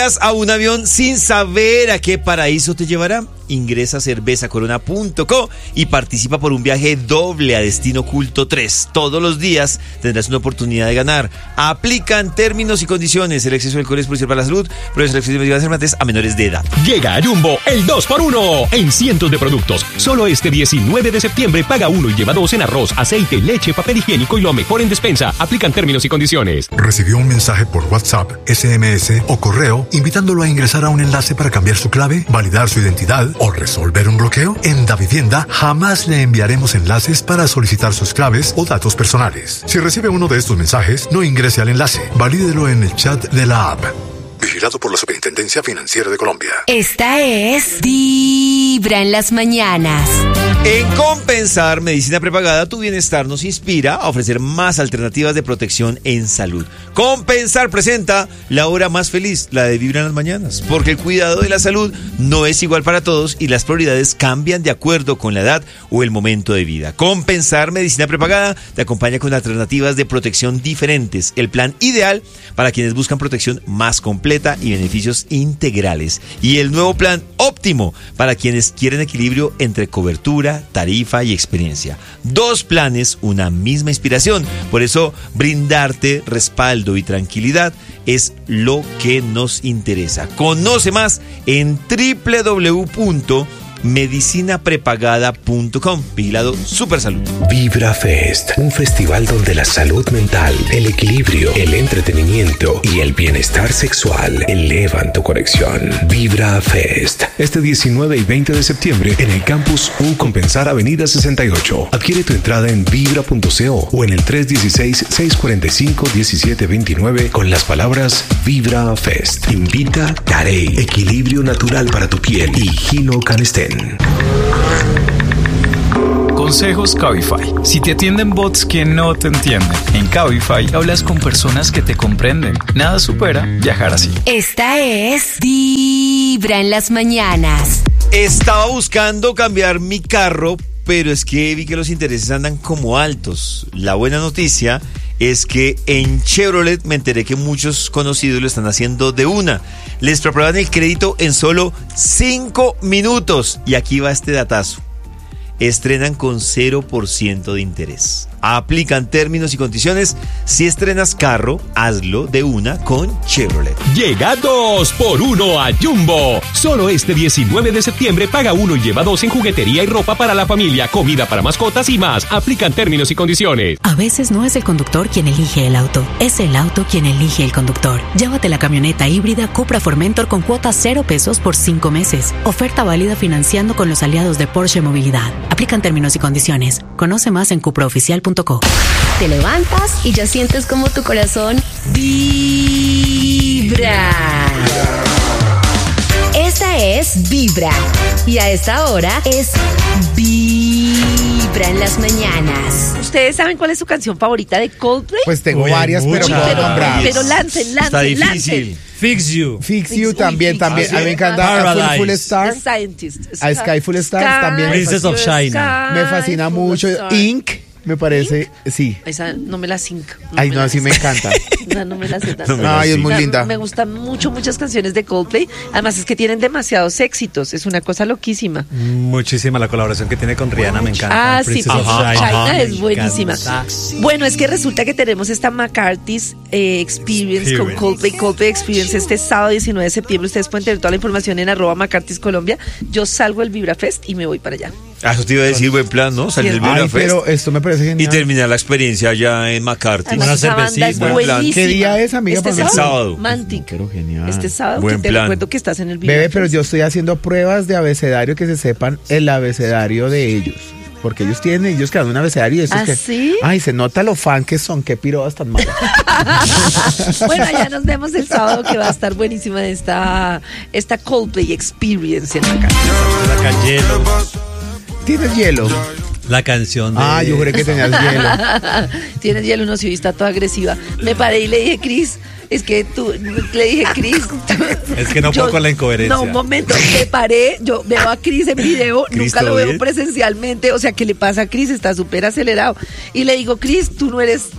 A un avión sin saber a qué paraíso te llevará. Ingresa a cervezacorona.co y participa por un viaje doble a Destino Oculto 3. Todos los días tendrás una oportunidad de ganar. Aplican términos y condiciones. El exceso de alcohol es perjudicial para la salud. Prohíbe las actividades a menores de edad. Llega a Jumbo el 2x1 en cientos de productos. Solo este 19 de septiembre paga 1 y lleva 2 en arroz, aceite, leche, papel higiénico y lo mejor en despensa. Aplican términos y condiciones. ¿Recibió un mensaje por WhatsApp, SMS o correo invitándolo a ingresar a un enlace para cambiar su clave, validar su identidad o resolver un bloqueo? En Davivienda jamás le enviaremos enlaces para solicitar sus claves o datos personales. Si recibe uno de estos mensajes, no ingrese al enlace. Valídelo en el chat de la app. Vigilado por la Superintendencia Financiera de Colombia. Esta es Vibra en las mañanas. En Compensar Medicina Prepagada, tu bienestar nos inspira a ofrecer más alternativas de protección en salud. Compensar presenta la hora más feliz, la de Vibra en las mañanas, porque el cuidado de la salud no es igual para todos y las prioridades cambian de acuerdo con la edad o el momento de vida. Compensar Medicina Prepagada te acompaña con alternativas de protección diferentes, el plan ideal para quienes buscan protección más completa y beneficios integrales, y el nuevo plan óptimo para quienes quieren equilibrio entre cobertura, tarifa y experiencia. 2 planes, una misma inspiración. Por eso, brindarte respaldo y tranquilidad es lo que nos interesa. Conoce más en www.medicinaprepagada.com. Vigilado Supersalud. Vibra Fest, un festival donde la salud mental, el equilibrio, el entretenimiento y el bienestar sexual elevan tu conexión. Vibra Fest, este 19 y 20 de septiembre en el Campus U Compensar Avenida 68. Adquiere tu entrada en vibra.co o en el 316-645-1729 con las palabras Vibra Fest. Invita Carey, equilibrio natural para tu piel, y Gino Canestén. Consejos Cabify. Si te atienden bots que no te entienden, en Cabify hablas con personas que te comprenden. Nada supera viajar así. Esta es Vibra en las mañanas. Estaba buscando cambiar mi carro, pero es que vi que los intereses andan como altos. La buena noticia es que en Chevrolet me enteré que muchos conocidos lo están haciendo de una. Les preparan el crédito en solo 5 minutos. Y aquí va este datazo. Estrenan con 0% de interés. Aplican términos y condiciones. Si estrenas carro, hazlo de una con Chevrolet. Llega 2x1 a Jumbo. Solo este 19 de septiembre paga 1 y lleva 2 en juguetería y ropa para la familia, comida para mascotas y más. Aplican términos y condiciones. A veces no es el conductor quien elige el auto, es el auto quien elige el conductor. Llévate la camioneta híbrida Cupra Formentor con cuota 0 pesos por 5 meses. Oferta válida financiando con los aliados de Porsche Movilidad. Aplican términos y condiciones. Conoce más en cupraoficial.com. Te levantas y ya sientes como tu corazón vibra. Esta es Vibra. Y a esta hora es Vibra en las mañanas. ¿Ustedes saben cuál es su canción favorita de Coldplay? Pues tengo varias, pero puedo nombrar. Pero lancen. Está difícil. Fix You también. A mí me encanta Full Star. The Scientist. A Sky Full Stars también. Princess of China. Me fascina mucho. Ink. Me parece, sí. Esa no me la cinco. Ay, no, así me encanta. No me la sé tanto. Ay, es muy linda. Me gustan muchas canciones de Coldplay. Además es que tienen demasiados éxitos. Es una cosa loquísima. Muchísima la colaboración que tiene con Rihanna, me encanta. Ah, sí, China es buenísima. Bueno, es que resulta que tenemos esta McCarthy's Experience con Coldplay Experience este sábado 19 de septiembre. Ustedes pueden tener toda la información en @McCarthy's Colombia. Yo salgo del Vibra Fest y me voy para allá. Eso te iba a decir, buen plan, ¿no? Salir del Vibra Fest. Pero esto me parece genial. Y terminar la experiencia allá en McCarthy. Una cervecita. ¿Qué día es, amiga? Este sábado. Mantic. Pero genial. Este sábado, buen que te plan. recuerdo que estás en el Vibra Bebé, Fest. pero yo estoy haciendo pruebas de abecedario que se sepan el abecedario de ellos. Porque ellos crean un abecedario y eso ¿Ah, es que, sí? ay, se nota lo fan que son, qué pirobas tan malas. Bueno, allá nos vemos el sábado, que va a estar buenísima esta Coldplay Experience en McCarthy. ¿Tienes hielo? La canción de... Ah, yo juré que tenías hielo. Tienes hielo, no, si está toda agresiva. Me paré y le dije, Cris, es que tú, le dije, Cris. Es que no puedo con la incoherencia. No, un momento, me paré, yo veo a Cris en video, nunca lo veo presencialmente, o sea, ¿qué le pasa a Cris? Está súper acelerado. Y le digo, Cris, tú no eres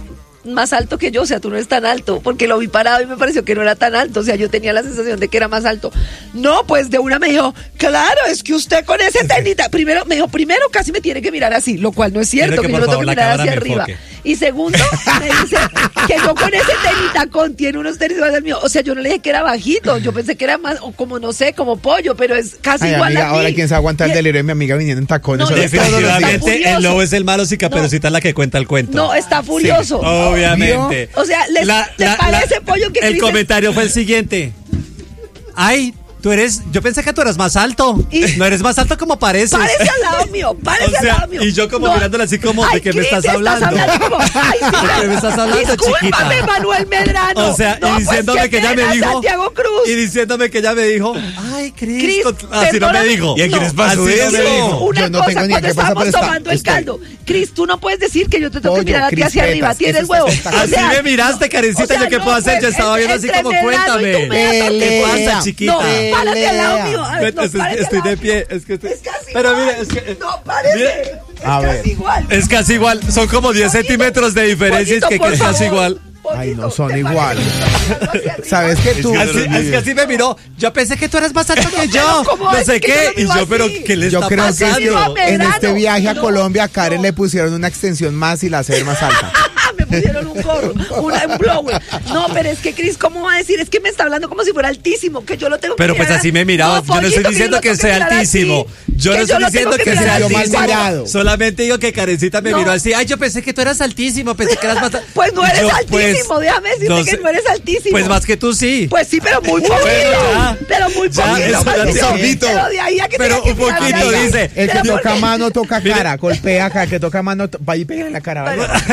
más alto que yo, o sea, tú no eres tan alto, porque lo vi parado y me pareció que no era tan alto, o sea, yo tenía la sensación de que era más alto. No, pues de una me dijo, claro, es que usted con ese tenita, primero casi me tiene que mirar así, lo cual no es cierto, que yo no tengo que mirar hacia arriba. Y segundo, me dice que yo con ese tenitacón tiene unos tenis más del mío, o sea, yo no le dije que era bajito, yo pensé que era más, o como no sé, como pollo, pero es casi igual amiga, a mí. Ahora quién se aguanta el delirio de mi amiga viniendo en tacones. No, definitivamente el lobo es el malo, si Caperucita es la que cuenta el cuento. No, está furioso. Sí, obviamente. O sea, ¿le parece pollo que el comentario fue el siguiente. Ay, yo pensé que tú eras más alto. No eres más alto como pareces. Parece al lado mío, al lado mío. Y yo como mirándola así como, ¿de qué me estás hablando? ¿De qué me estás hablando, chiquita? Discúlpame, Manuel Medrano. O sea, y diciéndome que ella me dijo. Santiago Cruz. Y diciéndome que ella me dijo, ay, Cris. Así no me dijo. ¿Y a quién les pasó eso? Yo no tengo ni idea qué pasa, pero tomando el caldo. Cris, tú no puedes decir que yo te tengo que mirar a ti hacia arriba. Tienes huevo. Así me miraste, Karencita, ¿yo qué puedo hacer? Yo estaba viendo así como, cuéntame. ¿Qué pasa, chiquita? Párate al lado mío. Estoy de pie. Es que pero mire, es que. No, parece. Casi igual. Es casi igual. Son como 10 centímetros de diferencia. Es que es casi igual. Ay, no, son igual. ¿Sabes qué tú? Es que así me miró. Yo pensé que tú eras más alto que yo. No sé qué. Y yo, pero ¿qué le está pasando? Yo creo que en este viaje a Colombia a Karen le pusieron una extensión más y la hacer más alta. Me pusieron un gorro, un blower. No, pero es que Cris, ¿cómo va a decir? Es que me está hablando como si fuera altísimo, que yo lo tengo que Pero pues así me miraba. Yo no estoy diciendo que sea altísimo. Yo no estoy diciendo que sea altísimo. Solamente digo que Karencita me miró así. Ay, yo pensé que tú eras altísimo. Pensé que eras más alto. Pues no eres altísimo. Déjame decirte que no eres altísimo. Pues más que tú sí. Pues sí, pero muy poquito. Pero muy poquito. Pero de ahí a que pero un poquito, dice. El que toca mano toca cara. Golpea acá. El que toca mano va y pega en la cara.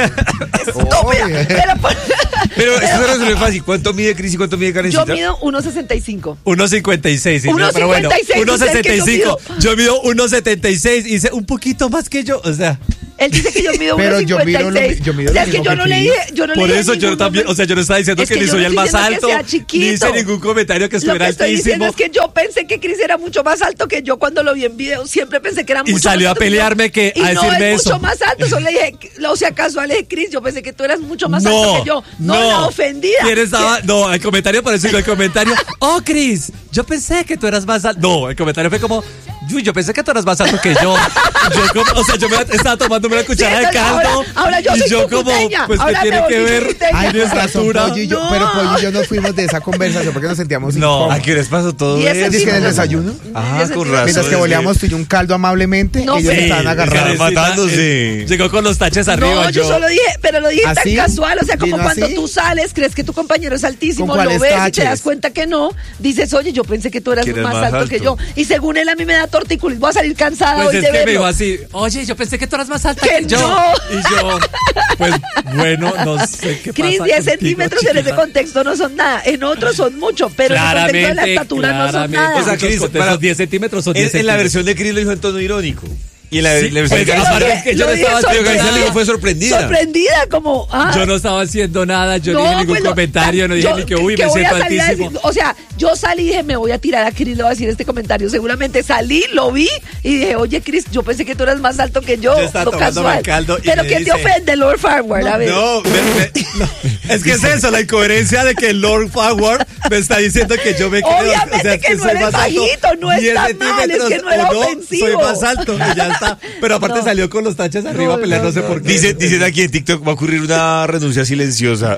Pero eso se resuelve fácil. ¿Cuánto mide Cris y cuánto mide Karencita? Yo mido 1.65. 1.56. 1.56. Pero bueno, 1.75. Yo mido 1.76 y dice un poquito más que yo. O sea. Él dice que yo mido 1.56. Yo mido o sea, es que yo no le dije. Por eso yo también. O sea, yo no estaba diciendo que ni soy el más alto. Ni hice ningún comentario que estuviera altísimo. Lo que estoy diciendo es que yo pensé que Cris era mucho más alto que yo cuando lo vi en video. Siempre pensé que era mucho más alto. Y salió a pelearme a decirme eso. Y no es mucho más alto. Solo le dije, o sea, casual, le dije, Cris, yo pensé que tú eras mucho más alto que yo. No, la ofendida. ¿Quién estaba? No, el comentario, por eso digo el comentario. Oh, Cris, yo pensé que tú eras más alto. No, el comentario fue como, yo pensé que tú eras más alto que yo. O sea, yo me estaba tomándome una cuchara de caldo. Ahora yo y yo como, pues ¿qué tiene que ver? Ay, mi estatura. Pero Pollo y yo nos fuimos de esa conversación porque nos sentíamos incómodos. ¿A qué les pasó todo eso? ¿Es que en el desayuno? Con razón. Mientras que volvíamos tú y un caldo amablemente, ellos estaban agarrados. Matándose. Llegó con los taches arriba. No, yo solo dije, pero lo dije tan casual. O sea, como cuando tú sales, crees que tu compañero es altísimo, lo ves y te das cuenta que no. Dices, oye, yo pensé que tú eras más alto que yo. Y según él, a mí me da tortícolis. Voy a salir cansada hoy de verlo. Pues es que me dijo así, oye, yo pensé que tú eras más alta que yo. Y yo, pues bueno, no sé qué pasa. Cris, 10 centímetros en ese contexto no son nada. En otros son mucho, pero en el contexto de la estatura no son nada. O sea, Cris, para los 10 centímetros son 10 centímetros. En la versión de Cris lo dijo en tono irónico. Y en la versión que yo no estaba haciendo nada. Fue sorprendida. Sorprendida, como. Yo no estaba haciendo nada, yo no dije ningún comentario, no dije ni que uy, me siento altísimo. O sea, yo salí y dije, me voy a tirar a Cris, le voy a decir este comentario. Seguramente salí, lo vi y dije, oye, Cris, yo pensé que tú eras más alto que yo. Yo estaba tomándome el caldo. Pero ¿qué te ofende, Lord Farward? A ver. No, es que es eso, la incoherencia de que Lord Farward me está diciendo que yo me creo. Obviamente que no eres bajito, no está mal, es que no era ofensivo. Soy más alto y ya está. Pero aparte salió con los taches arriba a pelear, no sé por qué. Dicen aquí en TikTok va a ocurrir una renuncia silenciosa.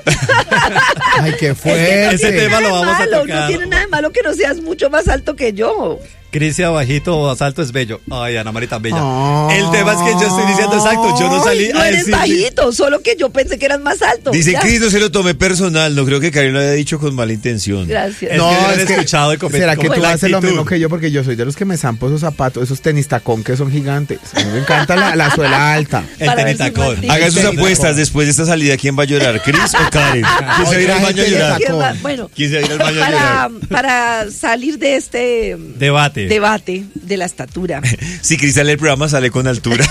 Ay, qué fuerte. Ese tema lo vamos a tocar. No tiene nada de malo que no seas mucho más alto que yo. Cris sea bajito o más alto es bello. Ay, Ana María tan bella. El tema es que yo estoy diciendo exacto. Yo no salí a decir. No eres bajito, solo que yo pensé que eras más alto. Dice Cris, no se lo tomé personal. No creo que Karen lo haya dicho con mala intención. Gracias. No, es que he escuchado el comentario. ¿Será que tú haces lo mismo que yo? Porque yo soy de los que me zampo esos zapatos, esos tenis tacón que son gigantes. A mí me encanta la suela alta. El tenis tacón. Haga sus apuestas después de esta salida. ¿Quién va a llorar? ¿Cris o Karen? ¿Quién se va a ir al baño a llorar? Bueno, ¿quién se va a ir al baño a llorar? Para salir de este debate de la estatura. Si Cris sale del programa, sale con altura.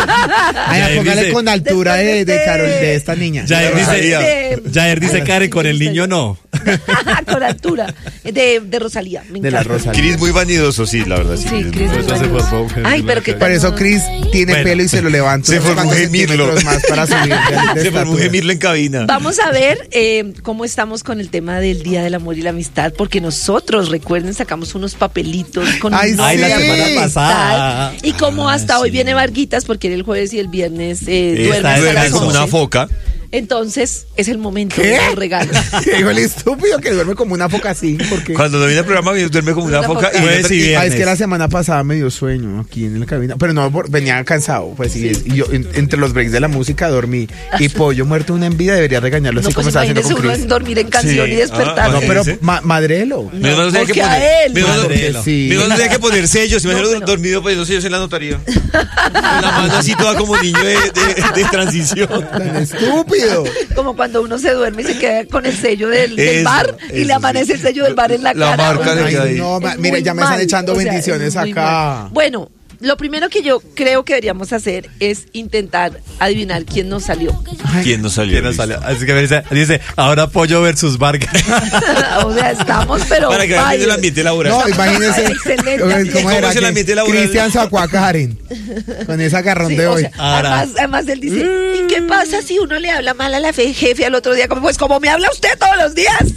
Ay, póngale con altura de Carol, de esta niña. Jair dice Karen, con el niño no. Con altura. De Rosalía. Me De la encanta. Rosalía. Cris muy vanidoso, sí, la verdad. Sí, Cris muy Eso se vanidoso. formó. Ay, pero qué Por eso Chris tiene Bueno. pelo y se lo levanta. Se unos formó un cuantos gemirlo. centímetros más para subir de Se formó un estatura. gemirlo en cabina. Vamos a ver cómo estamos con el tema del Día del Amor y la Amistad, porque nosotros, recuerden, sacamos unos papelitos con Ay, un sí. Ay, la nombre semana de pasada. amistad. Y como hasta hoy viene Varguitas, porque él el jueves y el viernes duerme hasta Duerme las como 11. una foca. Entonces, es el momento ¿Qué? de los regalos. Dijo el estúpido que duerme como una foca así. Porque... Cuando no viene el programa, duerme como una Una foca. foca. Jueves y Ah, es viernes. que la semana pasada me dio sueño aquí en la cabina, pero no, venía cansado, pues y yo entre los breaks de la música dormí y Pollo muerto de una envidia debería regañarlo No, así como pues está haciendo imagínese con uno Chris. en dormir en canción Sí. y despertar. No, pero ¿sí? madrelo. Mi hermano tenía que porque a poner. él. Mi hermano Madrelo. Sí. mi hermano tenía que poner sellos. Me No, imagino pero- dormido poniendo sellos en la notaría. Con la mano así toda como niño de transición. Tan estúpido. Como cuando uno se duerme y se queda con el sello del Eso, bar y eso, le amanece sí. el sello del bar en la La cara. marca le Ay, queda ahí. No, es mira, muy ya me están mal, echando o sea, bendiciones es muy acá. mal. Bueno, lo primero que yo creo que deberíamos hacer es intentar adivinar quién nos salió. ¿Quién nos salió? ¿Quién nos salió? Así que dice, ahora Pollo versus Vargas. O sea, estamos, pero. Para que vean vaya. el ambiente laboral. No, imagínese Excelente. cómo es era el ambiente que laboral? Cristian sacó a Karen con ese agarrón Sí, de o hoy. sea, Ahora. además él dice, ¿y qué pasa si uno le habla mal a la jefe al otro día? Como, pues como me habla usted todos los días.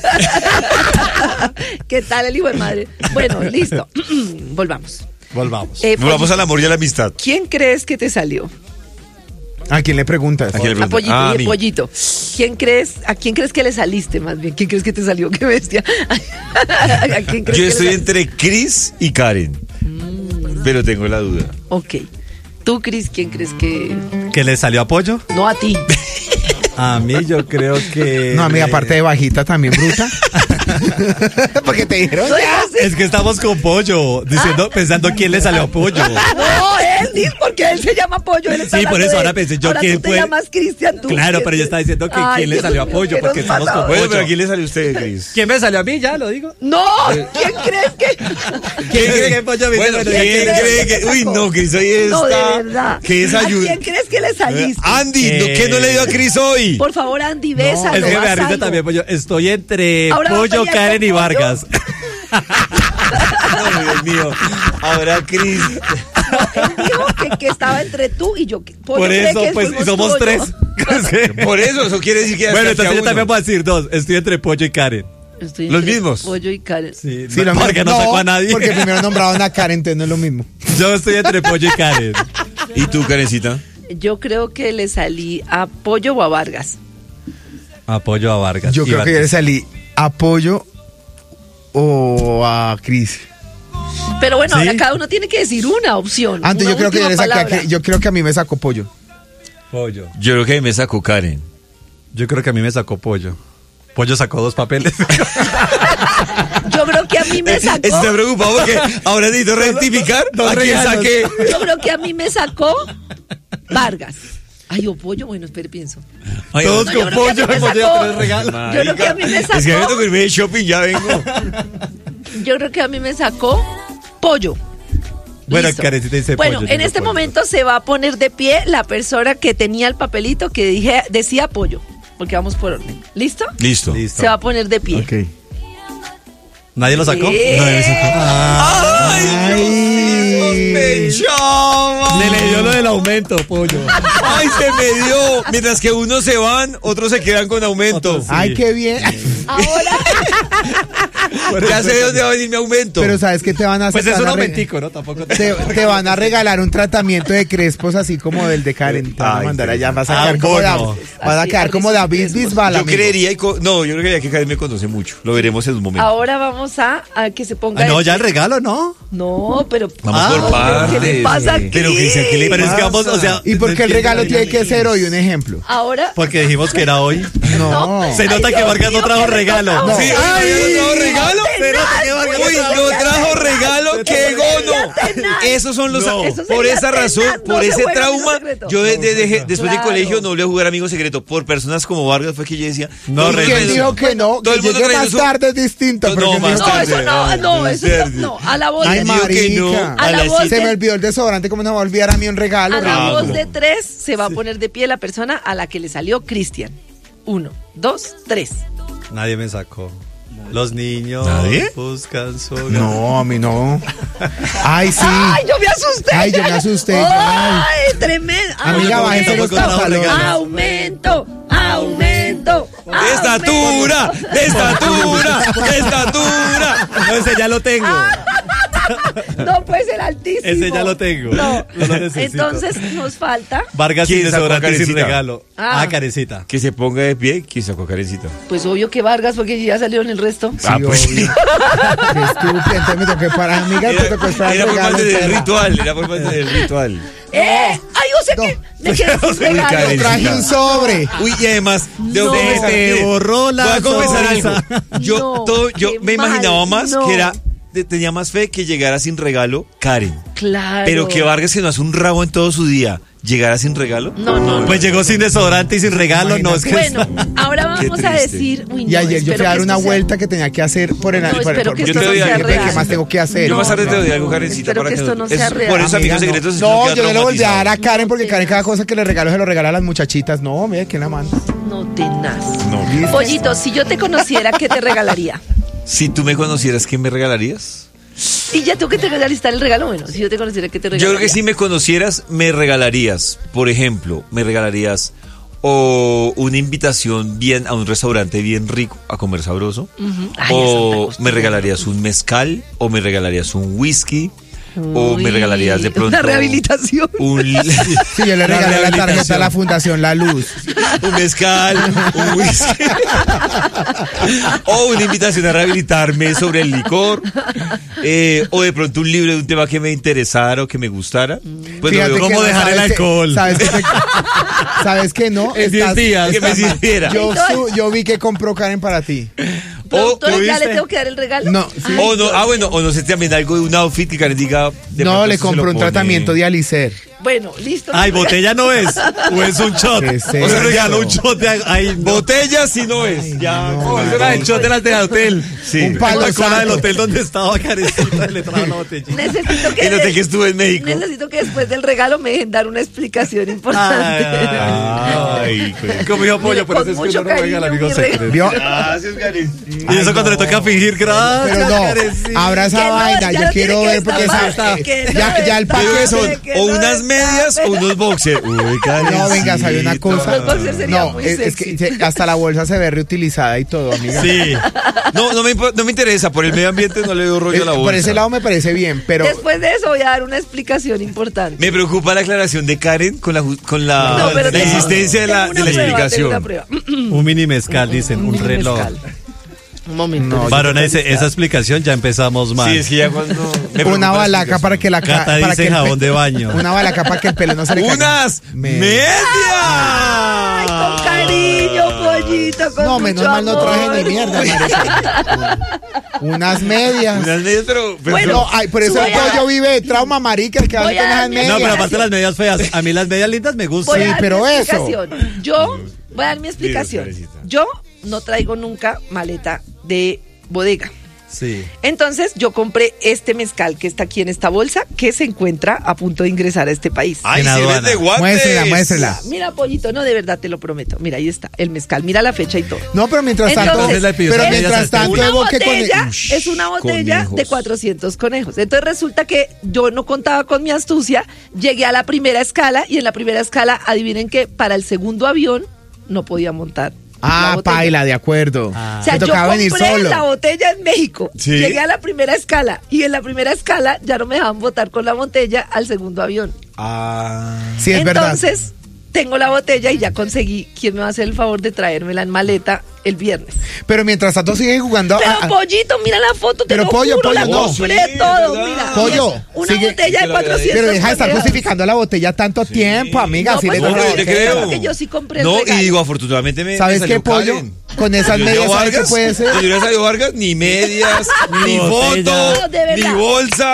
¿Qué tal el hijo de madre? Bueno, listo. Volvamos. Volvamos. Volvamos al amor y a la amistad. ¿Quién crees que te salió? ¿A quién le preguntas? ¿A quién le A Pollito, Ah, a y mí. Pollito. ¿A quién crees que le saliste más bien? ¿Quién crees que te salió? ¡Qué bestia! ¿A quién crees Yo que estoy le entre Chris y Karen. Pero tengo la duda. Ok. Tú, Cris, ¿quién crees que...? ¿Que le salió a Pollo? No a ti. A mí yo creo que... No, amiga, aparte de bajita también bruta. Porque te dijeron No, ya. Es que estamos con Pollo, pensando quién le salió a Pollo. No, él dice, porque él se llama Pollo. Él está Sí, por hablando eso de ahora él. pensé yo ahora quién tú te fue. llamas Cristian, tú. Claro, pero ella está diciendo que Ay, quién le Dios salió a mío, Pollo, ¿qué porque nos estamos pasa con hoy? Bueno, Pollo. pero ¿a quién le salió a usted, Chris? ¿Quién me salió a mí? Ya lo digo. No, ¿quién crees que...? ¿Quién cree que Pollo me Bueno, salió? ¿quién cree que...? Uy, no, Chris hoy está... No, de verdad. Que es ¿A ayuda. quién crees que le saliste? Andy, ¿qué no le dio a Chris hoy? Por favor, Andy, bésalo. Es que me haz da risa algo. también, Pollo. Estoy entre Ahora va a Pollo, pelear Karen con y Pollo. Vargas. No, Dios mío. Ahora Chris... Él dijo que estaba entre tú y yo. Pollo Por cree eso, que pues, fuimos somos tú o yo. tres. Por eso quiere decir que... Bueno, hasta entonces yo uno. también voy a decir dos. Estoy entre Pollo y Karen. Estoy Los entre mismos. Pollo y Karen. Sí, Sí, porque no sacó a nadie. Porque primero nombraron a Karen, entonces no es lo mismo. Yo estoy entre Pollo y Karen. ¿Y tú, Karencita? Yo creo que le salí a Pollo o a Vargas. Apoyo a Vargas. Yo Y creo que yo le Vargas. salí a Pollo o a Cris. Pero bueno, ¿Sí? ahora cada uno tiene que decir una opción. Antes una yo creo que yo última le saqué palabra. yo creo que a mí me sacó Pollo. Pollo. Yo creo que me sacó Karen. Yo creo que a mí me sacó Pollo. Pollo sacó 2 papeles. Yo creo que a mí me sacó. Estoy preocupado porque ahora necesito rectificar dos a quién regalos. saqué. Yo creo que a mí me sacó Vargas. Ay, o Pollo, bueno, espera, pienso. Ay, Todos no, yo con creo que a Pollo. mí me Pollo sacó. 3 regalos. Yo creo que a mí me Es que me sacó. tocó irme de shopping, ya vengo. Yo creo que a mí me sacó Pollo. Bueno, Listo. Karencita dice Bueno, Pollo, yo en digo este Pollo. momento se va a poner de pie la persona que tenía el papelito que decía Pollo. Porque vamos por orden. ¿Listo? Listo. Listo. Se va a poner de pie. Ok. ¿Nadie lo sacó? Sí. Nadie lo sacó. ¡Sospechaba! Se le dio lo del aumento, Pollo. ¡Ay, se me dio! Mientras que unos se van, otros se quedan con aumento. Otros sí. Ay, qué bien. Ahora, Ya sé de dónde va a venir mi aumento. Pero sabes que te van a hacer. Pues es Te un van a aumentico, ¿no? Tampoco te van a regalar un tratamiento de crespos así como del de Karen. Te van a Ay, mandar sí. allá. Vas a Ah, quedar como bueno. vas a Así, quedar como así, David crespos. Bisbal. Yo amigo. creería no, yo creería que Karen me conoce mucho. Lo veremos en un momento. ahora vamos a que se ponga. Ah, no, de ya el pie. regalo, ¿no? No, pero. Vamos por pero partes. ¿qué le pasa aquí? Pero Cristian, ¿qué le Pero es que vamos, o sea. ¿Y por qué el no regalo entiendo tiene que ser hoy? Un ejemplo. Ahora. Porque dijimos que era hoy. No. Se nota que Vargas no trajo regalo. No. Sí, ¿no trajo regalo? Se nota que Vargas Uy, no trajo regalo, qué gono. Esos son los. No. Eso Por sería esa razón, tenaz, no por se ese juega amigo trauma, secreto. yo después del Claro. colegio no volví a jugar amigo secreto. Por personas como Vargas fue que yo decía. No, todo el mundo ¿Quién creyendo- dijo que no? todo el Que mundo llegue más creyendo su- tarde es distinto. No, pero ¿quién más dijo No, que- tarde. eso no, Ay, no, no, eso Sergio. no. A la voz Ay, de digo que no. marica. A la las voz siete- Se me de- olvidó el desodorante, ¿cómo no me va a olvidar a mí un regalo? A la voz Ridículo. de 3 se va a poner de pie la persona a la que le salió Cristian. 1, 2, 3. Nadie me sacó. Los niños buscan su hogar. No, a mí no. Ay, sí. Ay, yo me asusté. Ay, yo me asusté. Ay, tremendo. Amiga, bájese los pantalones. Aumento. ¡De estatura! No, ese ya lo tengo. No puede ser altísimo. Ese ya lo tengo. No. Lo necesito. Entonces nos falta. Vargas sin ¿Quién sacó a desodorante y sin Karencita? regalo. Karencita. Que se ponga de pie, ¿quién sacó a Karencita? Pues obvio que Vargas, porque ya salieron el resto. Sí, obvio. Qué estúpido. Entonces me tocó para amiga, te tocó esperar Era por regalo. parte del ritual, era por parte del ritual. Ay, o sea que me quedé sin regalo. Karencita. Traje un sobre. Uy, y además, No. Te borró la voy a confesar sonrisa. algo. Yo qué me imaginaba mal, más no. que era, tenía más fe que llegara sin regalo Karen. Claro. Pero que Vargas, que no hace un rabo en todo su día, llegara sin regalo. No. Pues llegó sin desodorante y sin regalo. No, es que Bueno, ahora vamos Qué a triste. decir. Uy, Y no, ayer yo espero fui a dar que una esto sea- vuelta que tenía que hacer por el No, espero que Yo esto te no doy sea algo, real. ¿Qué más tengo que hacer? Yo más tarde te doy algo, No, Karencita, espero para que esto no sea real. Por esos amigos Amiga, secretos. no, queda yo no le volví a dar a traumatizado. Karen porque Karen cada cosa que le regalo se lo regala a las muchachitas. No, mira, ¿quién la manda? No tenaz. No. Pollito, si yo te conociera, ¿qué te regalaría? Si tú me conocieras, ¿qué me regalarías? Y ya tú que te regalaste el regalo, bueno, si yo te conociera, ¿qué te regalaría? Yo creo que si me conocieras, me regalarías, por ejemplo, me regalarías o una invitación bien a un restaurante bien rico a comer sabroso, Ay, o esa me regalarías un mezcal, o me regalarías un whisky, o me Uy, regalarías de pronto una rehabilitación. Sí, yo le regalé la tarjeta a la Fundación La Luz. un mezcal, un whisky, o una invitación a rehabilitarme sobre el licor, o de pronto un libro de un tema que me interesara o que me gustara. Pues Fíjate no, que cómo no, dejar el ¿sabes qué? alcohol. ¿Sabes que no? En 10 días. que me sirviera. Yo vi que compró Karen para ti. Productora, ¿ya ¿viste? le tengo que dar el regalo? No, sí. Ay, O no, bueno, o no sé también algo de un outfit que Karen diga. de No, pronto le se lo compró un pone. tratamiento de Alicer. Bueno, listo. Ay, botella no es. O es un shot. ¿Qué es O se eso? regaló un shot de. Ay, no. Botella sí no es. Ya. no, Eso era el shot de las de hotel. Sí. Un palo La cola del santo. hotel donde estaba Karencita le trajo la botellita. Necesito En el hotel que estuve en México. Necesito que después del regalo me dejen dar una explicación importante. Ay, Como dijo Pollo, por Con eso es que mucho uno no regala cariño, amigos mi secretos. ¿Vio? Gracias, Karen. Y eso cuando le toca fingir, gracias. Pero no, Karencita. abra esa Que no, vaina. ya Yo no quiero tiene que ver porque destapar, esa- que no ya el destape, paquete Son que o no unas medias o unos boxers. Uy, Karen. No, venga, ¿sabe una cosa? Los boxers sería No, muy es sexy. que hasta la bolsa se ve reutilizada y todo, amiga. Sí. No me interesa. Por el medio ambiente no le doy rollo a la bolsa. Por ese lado me parece bien, pero Después de eso voy a dar una explicación importante. Me preocupa la aclaración de Karen con la No, pero la tengo- insistencia de la tengo una prueba, explicación. tengo una prueba. Un mini mezcal, dicen, un mini reloj. mezcal. Un momento. No, Varona dice, esa explicación ya empezamos mal. Sí, es que ya cuando. me una preocupa la balaca para que la Cata para dice que el jabón de baño. Una balaca para que el pelo no se le caiga. ¡Unas medias! Ay, con cariño, pollito, con No, mucho menos mal no traje amor. ni mierda, marica. Unas medias. Unas medias, pero. Bueno, No, ay, por eso el voy a- pollo vive de trauma, marica, el que hace Voy a con esas dar mi medias. No, pero Medias. aparte las medias feas. A mí las medias lindas me Voy gustan. a dar pero mi eso. explicación. Yo voy a dar mi explicación. Karencita. Yo no traigo nunca maleta de bodega. Sí. Entonces yo compré este mezcal que está aquí en esta bolsa que se encuentra a punto de ingresar a este país. ¡Ay, En se aduana. vende guantes! Muéstrela. Mira, pollito, no, de verdad te lo prometo. Mira, ahí está, el mezcal, mira la fecha y todo. No, pero mientras tanto, Entonces, pero es mientras tanto Una evoque con botella es una botella conejos. de 400 conejos. Entonces resulta que yo no contaba con mi astucia, llegué a la primera escala y en la primera escala, adivinen que para el segundo avión no podía montar. la Ah, botella. paila, de acuerdo. O sea, Me yo tocaba venir compré solo. la botella en México, Sí. llegué a la primera escala y en la primera escala ya no me dejaban botar con la botella al segundo avión. Sí, es verdad. Entonces, tengo la botella y ya conseguí quién me va a hacer el favor de traérmela en maleta el viernes. Pero mientras tanto sigue jugando. Pero pollito, mira la foto, te Pero lo pollo, juro, pollo, la no. compré Sí, todo, ¿verdad? mira. Pollo, Y es una sigue- botella de 400 pero deja de estar conejos. justificando la botella tanto tiempo, amiga. No, si pues, le No, doy la yo te botella. creo. Que yo sí compré el No, y regalo. digo, afortunadamente me. ¿Sabes me qué, salió pollo? Karen. Con esas Yo medias, digo, ¿sabes qué Vargas, puede ser? Yo hubiera salido Vargas, ni medias, ni botella. foto, No, de verdad. ni bolsa. Y me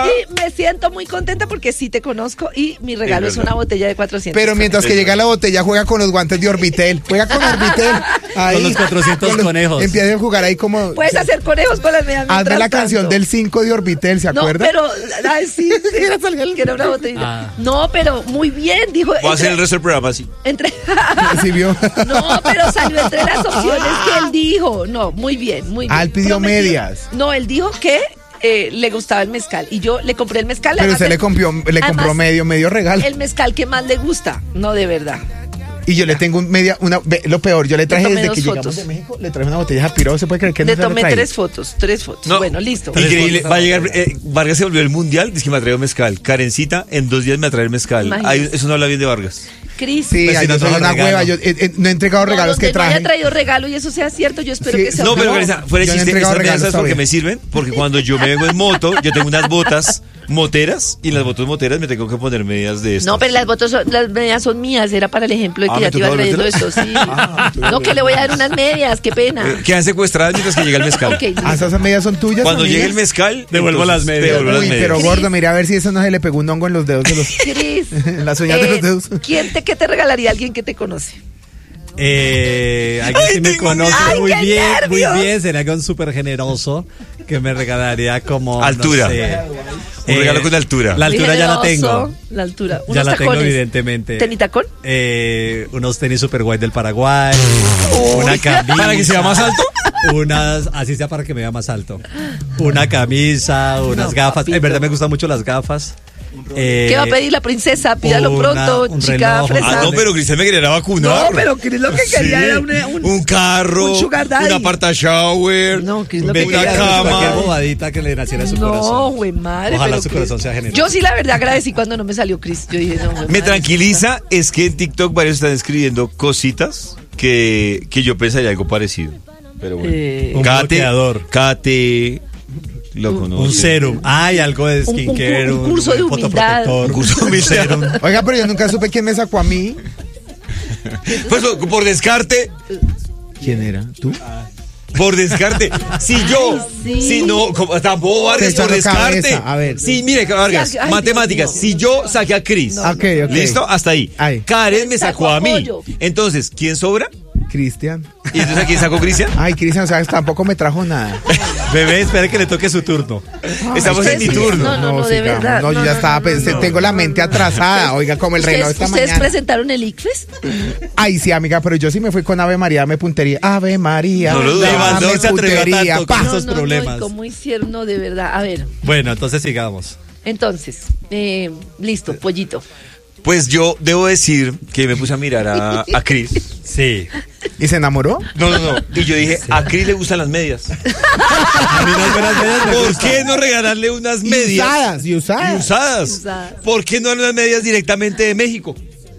siento muy contenta porque sí te conozco y mi regalo es una botella de 400. Pero mientras que llega la botella, juega con los guantes de Orbitel. Juega con Orbitel. Ahí, con los 400 conejos. Empieza a jugar ahí como... Puedes hacer conejos con las medias. Hazme la canción del 5 de Orbitel, ¿se acuerda? No, pero... sí, que era una botella. No, pero muy bien, dijo... Voy a hacer el resto del programa así. ¿Sí vio? No, pero salió entre las opciones que él dijo. No, muy bien, muy bien. Él pidió medias. No, él dijo que... le gustaba el mezcal y yo le compré el mezcal. Pero usted le compró medio regalo. El mezcal que más le gusta, no, de verdad. Y yo le tengo lo peor, yo le traje desde que llegamos de México, le traje una botella de Japiro, ¿se puede creer que le tomé tres fotos. No, bueno, listo. Increíble, va a llegar, Vargas se volvió el mundial, dice que me ha traído mezcal. Karencita, en 2 días me trae el mezcal. Eso no habla bien de Vargas. Cris. Sí, yo soy una hueva, yo no he entregado regalos que traje. No haya traído regalo y eso sea cierto, yo espero que sea. No, pero Karencita, fuera de chiste, esas medias porque me sirven, porque cuando yo me vengo en moto, yo tengo unas botas moteras y en las botas moteras me tengo que poner medias de estas. No, pero las medias son mías, era para el ejemplo de que ya te iba trayendo eso, sí. No, que le voy a dar unas medias, qué pena. Quedan secuestradas mientras que llega el mezcal. Okay, esas medias son tuyas. Cuando llegue el mezcal, devuelvo las medias. Uy, pero gordo, mira a ver si eso no se le pegó un hongo en los dedos de los... Cris, en las uñas de los dedos. ¿Qué te regalaría alguien que te conoce? Alguien que me conoce muy bien, sería alguien súper generoso que me regalaría como altura. No sé, un regalo con altura. La altura ya la tengo. La altura. Ya la tengo, evidentemente. ¿Tenitacón? Unos tenis super guay del Paraguay. Una camisa. ¿Para que sea más alto? Así sea para que me vea más alto. Una camisa, unas gafas. En verdad me gustan mucho las gafas. ¿Qué va a pedir la princesa? Pídalo pronto, chica fresa. No, pero Cristian me quería vacunar. No, pero Cris lo que quería era un carro, un aparta shower, no, Cris lo que quería cama. Cualquier bobadita que le naciera a su corazón. No, güey, madre. Ojalá su corazón sea generoso. Yo sí, la verdad, agradecí cuando no me salió Cris. Yo dije, no, me tranquiliza es que en TikTok varios están escribiendo cositas que yo pensaría algo parecido. Pero bueno. Un bloqueador. Kate... Lo conoce. Un serum. Hay algo de skincare. Un curso de humildad. Un curso de serum. Oiga, pero yo nunca supe quién me sacó a mí. Pues por descarte. ¿Quién era? ¿Tú? Por descarte. Si no, tampoco Vargas, por descarte. Cabeza. A ver. Sí, mire, Vargas, matemáticas. Si yo saqué a Cris. Okay. ¿Listo? Hasta ahí. Karen me sacó a mí. Entonces, ¿quién sobra? Cristian. ¿Y entonces a quién sacó Cristian? Ay, Cristian, ¿sabes? Tampoco me trajo nada. Bebé, espere que le toque su turno. Estamos en mi turno. No, de verdad. No, yo ya estaba pensando, tengo la mente atrasada. Oiga, como el reloj esta mañana. ¿Ustedes presentaron el ICFES? Ay, sí, amiga, pero yo sí me fui con Ave María, me puntería. Ave María. No lo dudas, no se atrevió tanto con esos problemas. ¿Cómo hicieron? No, de verdad. A ver. Bueno, entonces sigamos. Entonces, listo, pollito. Pues yo debo decir que me puse a mirar a Cris. Sí. ¿Y se enamoró? No. Y yo dije, a Cris le gustan las medias. A mí las medias me ¿Por qué no regalarle unas medias? Y usadas. ¿Por qué no unas medias directamente de México?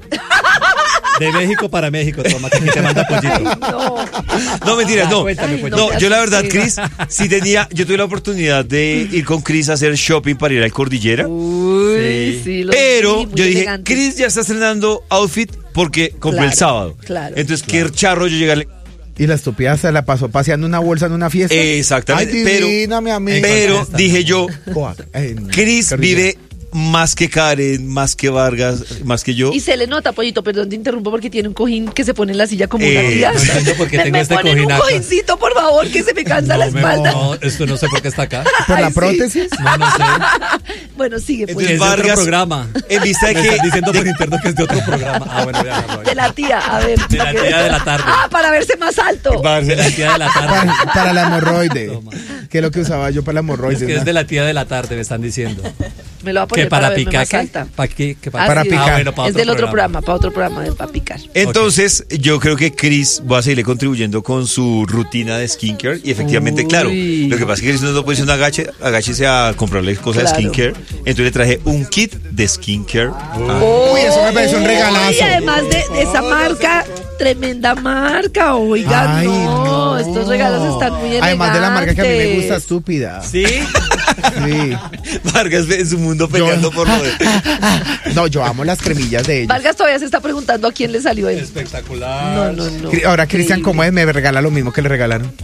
De México para México, toma, que te manda pollito. No, mentiras, no. Cuéntame, no, yo la verdad, Cris, yo tuve la oportunidad de ir con Cris a hacer shopping para ir al Cordillera. Sí, pero yo dije, Cris ya está estrenando outfit porque compré el sábado. Claro. Entonces, qué charro yo llegarle. Y la estúpida se la pasó paseando una bolsa en una fiesta. Exactamente. Ay, divina, mi amiga. Pero dije yo, Cris vive más que Karen, más que Vargas, más que yo. Y se le nota, pollito, perdón te interrumpo porque tiene un cojín que se pone en la silla como una tía. No entiendo por qué tengo este ponen un cojincito, por favor, que se me cansa la espalda. No, esto no sé por qué está acá. ¿Por la prótesis? No sé. Bueno, sigue. Entonces, es Vargas, de otro programa. En vista de me que... están diciendo por interno que es de otro programa. Ah, bueno, voy a dejarlo ahí. De la tía, a ver. De la tía de la tarde. Para verse más alto. De la tía de la tarde. Para la hemorroide. ¿Qué es lo que usaba yo para la hemorroide? Es que es de la tía de la tarde, me están diciendo. Me lo va a poner que para verme picar, más alta. Para picar. Bueno, es del otro programa, para otro programa, para picar. Entonces, yo creo que Cris va a seguirle contribuyendo con su rutina de skincare. Y efectivamente, claro, lo que pasa es que Cris no puede decir agáchese a comprarle cosas de skincare. Entonces le traje un kit de skincare. Uy, eso me parece un regalazo. Y además de esa marca, tremenda marca, oigan. Ay, no, estos regalos están muy elegantes. Además de la marca que a mí me gusta, estúpida. ¿Sí? Sí. Vargas en su mundo peleando por lo de... No, yo amo las cremillas de ellos. Vargas todavía se está preguntando a quién le salió él. Espectacular. No. Ahora, Cristian, ¿cómo es? Me regala lo mismo que le regalaron.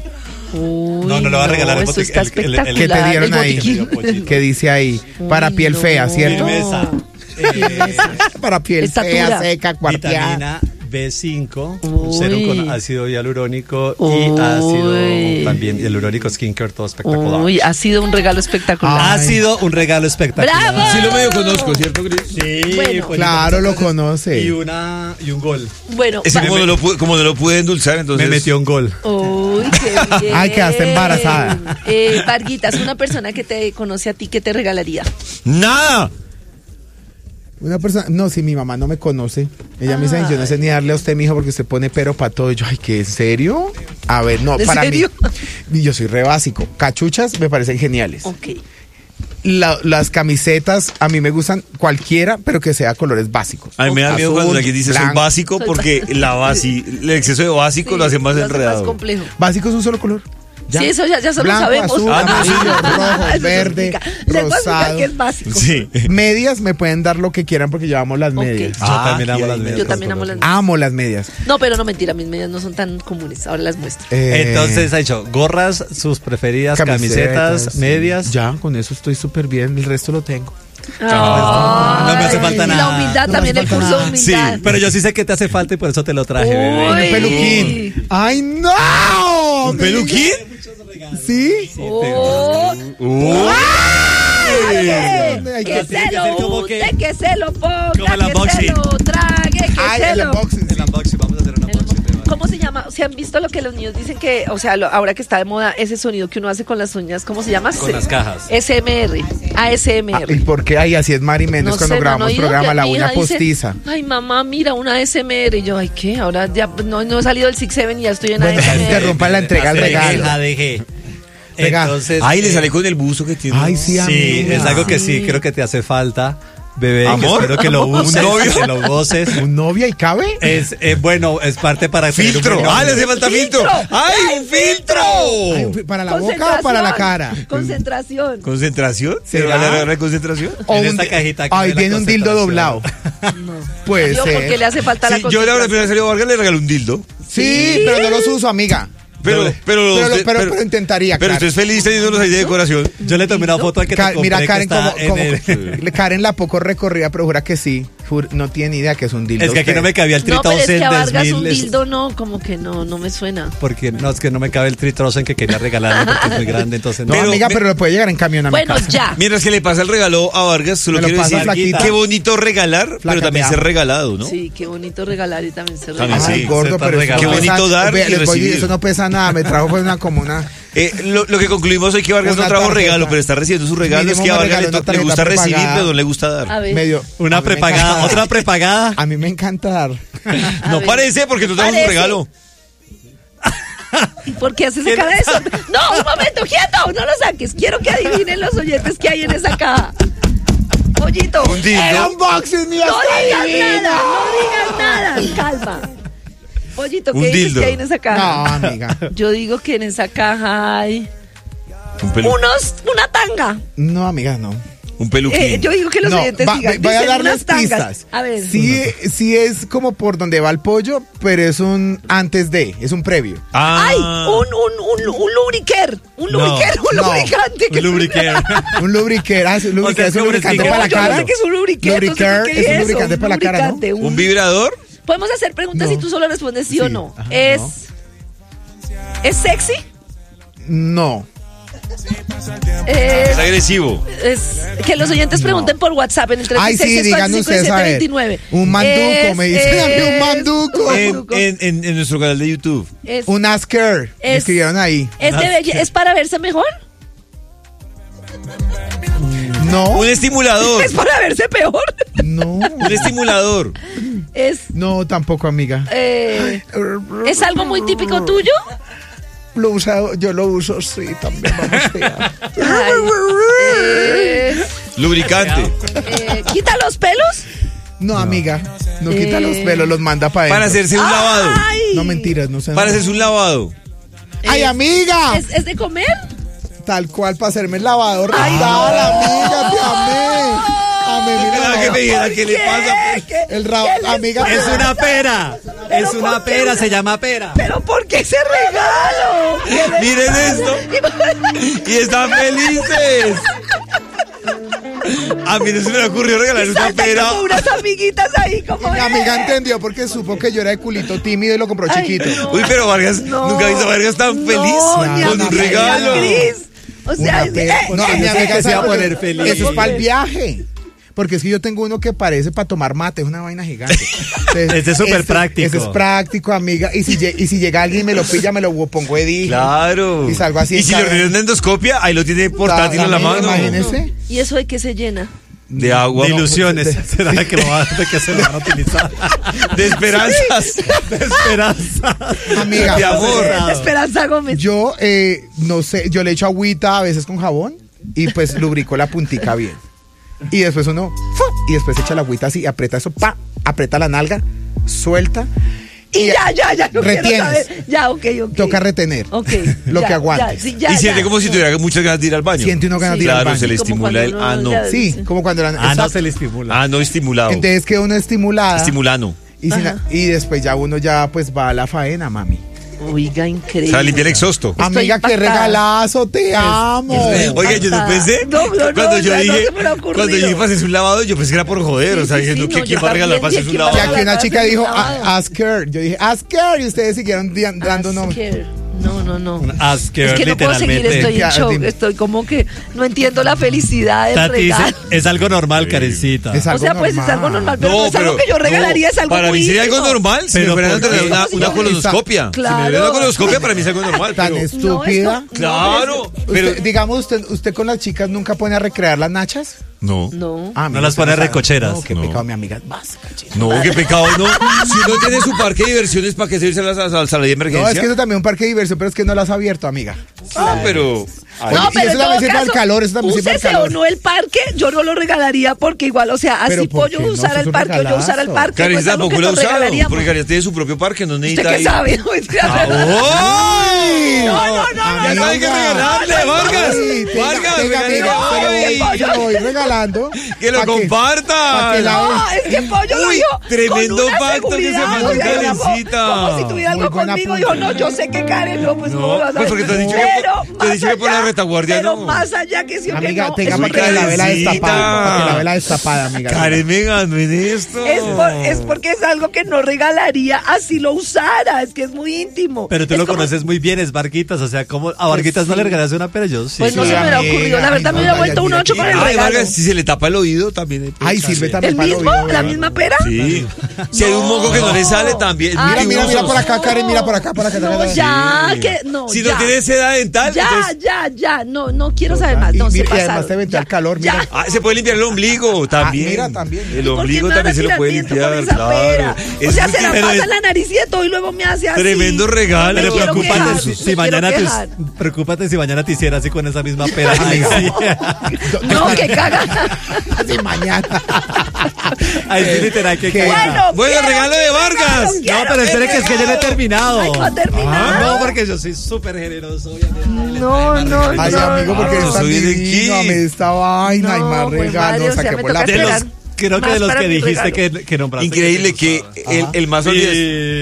Uy, No le va a regalar el eso está espectacular. ¿Qué te dieron el ahí? botiquín. ¿Qué dice ahí? Para piel fea, ¿cierto? Firmeza. Para piel Estatura. fea, seca, cuarteada. Vitamina B5, un Uy. serum con ácido hialurónico Uy. y ácido también hialurónico skincare, todo espectacular. Uy, ha sido un regalo espectacular. Ha sido un regalo espectacular. ¡Bravo! Sí lo medio conozco, ¿cierto, Cris? Sí, Bueno. pues, Claro, lo entonces, conoce. Y un gol. Bueno, Ese como no lo pude endulzar, entonces... Me metió un gol. uy, qué bien. Ay, quedaste embarazada. Varguitas, una persona que te conoce a ti, ¿qué te regalaría? ¡Nada! Una persona, no, si mi mamá no me conoce, ella me dice, yo no sé ni darle a usted, mijo, porque usted pone pero para todo. Y yo, ay, ¿qué? ¿En serio? A ver, no, ¿En para serio? mí, yo soy re básico. Cachuchas me parecen geniales. Ok. Las camisetas, a mí me gustan cualquiera, pero que sea colores básicos. A mí me da miedo cuando Azul, alguien dice soy blanco. básico, Soy porque el exceso de básico lo hace más enredado. más complejo. Básico es un solo color. ¿Ya? Sí, eso ya se lo Blanco, sabemos. azul, amarillo, rojo, Eso verde, significa. Lenguaje rosado. que es básico. Sí. Medias me pueden dar lo que quieran porque yo amo las medias. Yo también amo las qué medias. Yo también amo las Amo las medias. No, pero no mentira, mis medias no son tan comunes. Ahora las muestro. Entonces ha dicho gorras, sus preferidas, camisetas, sí. medias. Ya, con eso estoy súper bien. El resto lo tengo. No me hace falta Y nada. la humildad No me también, hace el falta curso de nada. humildad. Sí, pero yo sí sé que te hace falta y por eso te lo traje, Uy. bebé. Un peluquín. ¡Ay, no! ¿Un peluquín? ¿Sí? Oh, Ay, que se ser lo como unte, que- que se lo ponga, como el que se unboxing. lo trague, que Ay, se el lo... unboxing. El unboxing, vamos a hacer un unboxing. ¿Cómo se llama? ¿Se han visto lo que los niños dicen que, o sea, ahora que está de moda ese sonido que uno hace con las uñas, ¿cómo se llama? Con las cajas. SMR, ASMR. ¿Y por qué? Ay, así es Mari Méndez cuando sé, grabamos no he oído programa que La mi Uña hija dice, Postiza. ay, mamá, mira, una ASMR. Y yo, ay, ¿qué? Ahora ya no he salido del 6-7 y ya estoy en Bueno, ASMR. interrumpa la entrega al regalo. JDG. Regalo. Entonces, Ay, le sale con el buzo que tiene. Ay, sí, sí, amiga. es algo que Sí. sí creo que te hace falta, bebé. que Amor. espero que lo Amor. uses, ¿Un novio? que lo goces. ¿Un novia y cabe? Es bueno, es parte para tener un ¡Filtro! buen ¡Ah, le hace cambio. falta filtro! ¡Ay, un filtro! Ay, ¿para la boca o para la cara? Concentración. ¿Concentración? ¿Se ¿Será? va a agarrar concentración? O En un esta di- cajita que Ay, viene la viene un dildo concentración. doblado. Puede Yo, porque le ser. hace falta la Sí, yo la concentración. primera vez salió a Vargas le regalé un dildo. Sí, pero no los uso, amiga. Pero Pero intentaría, Pero claro. usted es feliz teniéndolos ahí de decoración. Yo le tomé una foto al que te compré Mira, que Karen, está como en el... Karen la poco recorrida, pero jura que sí. No tiene idea que es un dildo. Es que aquí no me cabía el No, pero es que a Vargas un 3000. dildo no, como que no me suena. Porque no, es que no me cabe el 3000 que quería regalarle porque es muy grande, entonces No, no. amiga, pero lo puede llegar en camión a mi Bueno, casa. ya. Mientras que le pasa el regalo a Vargas, solo Me lo quiero pasa decir flaquita. qué bonito regalar, pero Flaca, también te ser amo. regalado, ¿no? Sí, qué bonito regalar y también se También regala. Ay, sí, gordo, se está pero eso regalando. no Qué bonito pesa- dar y les voy- recibir. Eso no pesa nada, me trajo pues como una... Lo que concluimos hoy que Vargas Una no trajo tarjeta. regalo, pero está recibiendo su regalo. Mínimo Es que a me Vargas regaló una le tarjeta gusta recibir, prepagada. pero no le gusta dar. A ver, medio... Una a mí me prepagada, encanta dar. otra prepagada. A mí me encanta dar. a No ver. parece porque no trajo su Parece. regalo. ¿Por qué haces esa cara de eso? No, un momento, quieto, no lo saques. Quiero que adivinen los oyentes que hay en esa caja. Pollito. Un dildo. El unboxing mío No está digas divino. nada, no digas nada. Calma. Pollito, Un ¿qué dices dildo. que hay en esa No, caja? amiga. Yo digo que en esa caja hay Un pelu- una tanga. No, amiga, no. un peluquín. Yo digo que los No, oyentes digan. voy a dicen darles unas tangas. pistas. A ver. Sí es como por donde va el pollo, pero es un antes de, es un previo. Ay, un lubriquer. Un lubriquer, un no, lubricante. Un lubricare. Un lubricare, es un O sea, es como lubricante un para la Yo cara. no sé qué es un lubricante. Lubricare no sé qué es un eso, lubricante para la cara, ¿no? lubricante, ¿Un vibrador? Podemos hacer preguntas No. y tú solo respondes sí o Sí, no. ajá, ¿Es no. ¿Es sexy? No. Es agresivo. Es que los oyentes pregunten por WhatsApp en el Ay, sí, 316 digan ustedes, a ver. 29. Un manduco, me dicen a mí un manduco. En nuestro canal de YouTube. Es, Un asker, me Es- escribieron ahí. es de ¿Es para verse mejor? No, Un estimulador. ¿Es para verse peor? no, Un estimulador. Es no, tampoco, amiga. ¿Es algo muy típico tuyo? Yo lo uso, sí, también, vamos a Ay, Lubricante. ¿Quita los pelos? No, amiga, no quita los pelos, los manda para Para hacerse un lavado. Ay, No, mentiras, no sé. Para hacerse un lavado. ¡Ay, amiga! ¿Es de comer? Tal cual, para hacerme el lavador rental, amiga, te amé. Amé mi Esperaba que lavador. me dijera qué le pasa. El amiga, Es una pera. Es una pera, se llama pera. ¿Pero por qué ese regalo? Miren esto. Y están felices. A mí no se me ocurrió regalar una pera. Como unas amiguitas ahí como... Mi amiga entendió porque supo que yo era de culito tímido y lo compró chiquito. No. Uy, pero Vargas, nunca he visto a Vargas tan feliz con un regalo. O sea, No, mi amiga se va a sabe poner feliz. Eso es para el viaje. Porque es que yo tengo uno que parece para tomar mate, es una vaina gigante. Entonces, Ese es súper práctico. Ese es práctico, amiga. Y si llega alguien y me lo pilla, me lo pongo de dije. Claro. Y salgo así. Y si le ordenan una endoscopia, ahí lo tiene portátil en la mano. Imagínese. ¿Y eso de qué se llena? De agua. De ilusiones. ¿Será que que se lo van a utilizar? De esperanzas. De esperanza. Amiga. De amor. De Esperanza Gómez. Yo, no sé, yo le echo agüita a veces con jabón y pues lubrico la puntica bien. Y después uno, y después echa la agüita así, aprieta eso, aprieta la nalga, suelta. Y ya, no retienes. quiero saber. Ya, ok. Toca retener. Ok. Lo que aguantes. Sí, Y siente como si tuviera muchas ganas de ir al baño. Siente uno ganas de ir al Claro, baño. se le Como estimula el cuando ano. uno ya- Sí, como cuando la... No exacto. se le estimula. Ano estimulado. Entonces queda uno estimulada. Estimulano. Y después ya uno ya pues va a la faena, mami. Oiga, O increíble. sea, limpiar el exhausto. Estoy Amiga, qué impactada. regalazo, te amo. Oiga, yo no pensé. No, cuando yo o sea, no dije, se me hubiera ocurrido. cuando yo dije para hacerse un lavado, yo pensé que era por joder. O sea, Sí, dije, sí, no, no, ¿quién yo va a regalar para también hacerse un dije, lavado? Y aquí una chica dijo, lavado. ask her. Yo dije, ask her. Y ustedes siguieron dando nombres. Asker. No. Ask her, Es que no puedo seguir, literalmente. estoy en Ya, shock. dime. Estoy como que no entiendo la felicidad del Tati dice, regalo. es algo normal, Karencita. Es O algo sea, pues es algo normal, pero no es algo que yo regalaría, es algo Para muy mí sería algo íntimo. normal. Si me Pero fueran a ¿por qué? entregar una colonoscopia. Si me Claro. dieran una colonoscopia, para mí es algo normal. Tan pero- estúpida. Claro. Pero Digamos, usted con las chicas nunca pone a recrear las nachas. no. No. Ah, No las usted pone sabe. recocheras. No, qué No. pecado, mi amiga. Vas, cachita. No, qué pecado, no. Si uno tiene su parque de diversiones, ¿para qué se irse a la sala de emergencia? No, es que eso también es un parque de diversión, pero es que no lo has abierto, amiga. Ah, pero... Ay, No, y pero eso en también todo sirve al caso, calor, eso también sirve al úsese calor. o no el parque, yo no lo regalaría porque igual, o sea, Pero así ¿por puedo qué no? usar Eso es el un parque o yo regalazo. usar el parque. Karen pues algo tampoco que lo ha nos usado, regalaríamos. porque Karen tiene su propio parque, no ¿Usted necesita qué sabe? ¡Ay! No. Ya saben que regalarle, Vargas. Vargas, Tenga, regálele amiga, hoy. se lo voy regalando. Que lo pa' compartan. pa' que la- No, es que Pollo lo Uy, dijo tremendo con una pacto que se seguridad, mandó o sea, Karencita. como si tuviera Muy algo buena conmigo. punta. Dijo, no, yo sé que Karen no, pues No, no lo vas a pues porque te has dicho pero que- te has dicho que por la retaguardia pero no. más allá que sí o que Amiga, no, tenga es para un que la vela Karencita. destapada. Para que la vela destapada, amiga. Karen me ganó en esto. Es porque es algo que no regalaría así lo usara, es que es muy íntimo. Pero tú Es lo como- conoces muy bien, es Varguitas. O sea, como a Varguitas no le regalaste una pera, yo sí. Pues no se me hubiera ocurrido, la verdad me hubiera vuelto un 8 con el Ay, regalo. Vargas, si se le tapa el oído también. Ay, sirve también ¿El para el mismo? oído, ¿La ¿verdad? misma pera? Sí. Si hay un moco que no le sale también. Ay, Mira por acá, Karen, mira por acá, para que te No, veas. ya, que no. Si ya. no tiene seda dental, Ya, entonces... no quiero saber más. No, se Y además pasaron. te vente Ya, al calor, ya. mira. Ah, se puede limpiar el ombligo también. mira, también. El ¿Por qué ombligo me van a también se lo tirar puede viento limpiar, con esa pera? claro. O sea, se la pero pasa en la nariz y de todo y luego me hace así. Tremendo regalo. Me Pero quiero preocúpate quejar, si, me si quiero mañana quejar. preocúpate si mañana te hiciera así con esa misma pera. Ay, No, que caga. Así mañana. Ahí sí literal que ¿Qué? caga. Bueno, quiero regalo de que Vargas. regalo, No, quiero pero espere que es que yo no he terminado. Ay, no ha terminado. No, porque yo soy súper generoso. obviamente. No. Ay, amigo, porque no es tan soy de divino. aquí. Dame esta vaina y No, más pues, regalo. madre, o sea, Saquemos me la toca De los, esperar. creo que Más de los para que mi dijiste regalo. que nombraste. Increíble que el más olvidado.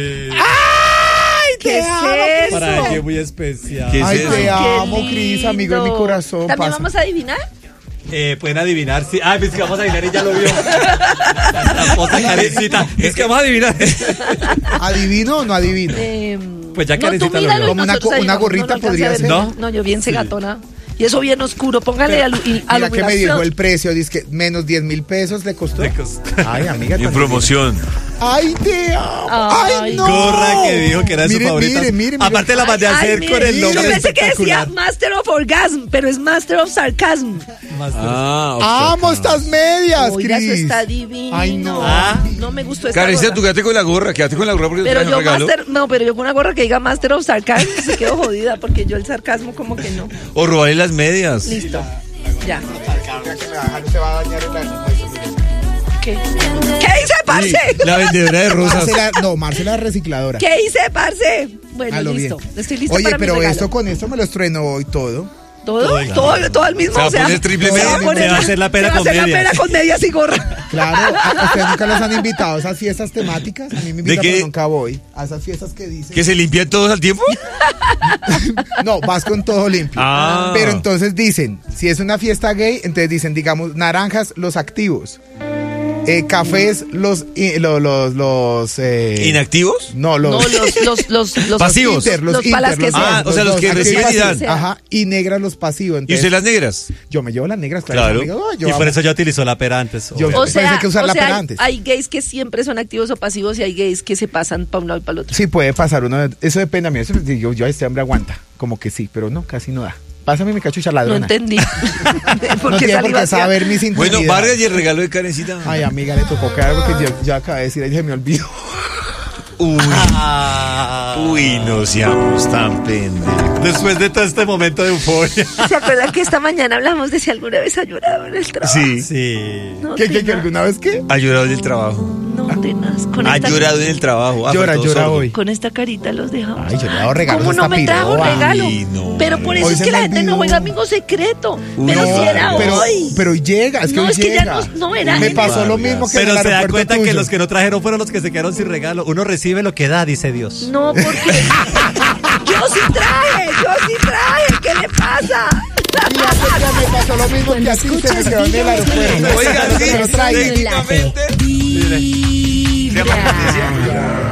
¿Qué es eso? Para alguien muy especial. ¿Qué es Ay, eso? te Qué amo, Cris, amigo de mi lindo. corazón. ¿También Pasa. vamos a adivinar? Pueden adivinar si. Ah, es que vamos a adivinar y ya lo vio. La tramposa Karencita. Es que vamos a adivinar. ¿Adivino o no adivino? Pues ya no, Karencita tú lo míralo vio. y nosotros Una adivinamos. gorrita No alcanza podría a ver ser. bien. No, yo bien segatona. Y eso bien oscuro. Póngale Mira que me dijo aluminación. el precio, dice que menos 10,000 pesos le costó. Ay, amiga. En tan promoción. divina. Ay, te amo. Ay, Ay, no. Gorra que dijo que era su Mire, favorita. mire. Aparte la mandé a hacer mire, con el yo nombre pensé que decía espectacular. Master of Orgasm, pero es Master of Sarcasm. Amo estas medias, Oiga, eso Cris. está divino. Ay, no. No me gustó esta Karencita, gorra. tú quédate con la gorra porque Pero te traje yo un regalo. pero yo con una gorra que diga Master of Sarcasm se quedo jodida porque yo el sarcasmo como que no. O robarle las medias. Listo. Ya. Se va a dañar ¿Qué hice, parce? Sí, la vendedora de rosas. Marcela es recicladora. ¿Qué hice, parce? Bueno, A lo listo. bien. Estoy lista Oye, para mi pero regalo. esto con esto me lo estrenó hoy todo. Todo al mismo. Se va a poner triple media. Se va a hacer la pera con medias. Se va a hacer la pera con medias y gorra. Claro, ¿a ustedes nunca los han invitado a esas fiestas temáticas? A mí me invitan, pero nunca voy. A esas fiestas que dicen... ¿Que se limpian todos al tiempo? No, vas con todo limpio. Pero entonces dicen, si es una fiesta gay, entonces dicen, digamos, naranjas, los activos. Cafés, los ¿inactivos? No, los pasivos. Los palas que son. O sea, los que reciben y dan. Ajá, y negras los pasivos. Entonces, ¿y usted las negras? Yo me llevo las negras, claro. Y por eso ya utilizó la pera antes. O sea, hay que usar la pera antes. Hay gays que siempre son activos o pasivos y hay gays que se pasan para un lado y para el otro. Sí, puede pasar uno. Eso depende a mí. Eso, yo este hombre aguanta. Como que sí, pero no, casi no da. Pásame mi cachucha ladrona. No entendí. No tiene por qué saber mis intimidades. Bueno, Vargas, y el regalo de Karencita. Ay, amiga, le tocó caer porque yo acabé de decir, ahí se me olvidó. Uy, no seamos tan pendejos. Después de todo este momento de euforia. ¿Se acuerdan que esta mañana hablamos de si alguna vez ha llorado en el trabajo? Sí. No, ¿Qué alguna vez qué? ¿Ha llorado en el trabajo? No, tenaz. Ha llorado en el trabajo. Llora hoy. Con esta carita los dejamos. Ay, yo le he dado regalos. ¿Cómo no me trajo regalo? Ay, no. Pero por eso Hoy es se que me la gente olvidó. no juega amigo secreto. Uy, Pero no, si era hoy. Pero llega, es que No, hoy es que ya llega. no era. Me pasó lo mismo que en Pero el se da aeropuerto cuenta tuyo. que los que no trajeron fueron los que se quedaron sin regalo. Uno recibe lo que da, dice Dios. No, porque yo sí traje. ¿Qué le pasa? Fíjate que me pasó lo mismo que a ti, se me quedó en el aeropuerto. Oiga, sí, Se lo trae. técnicamente. Vibra.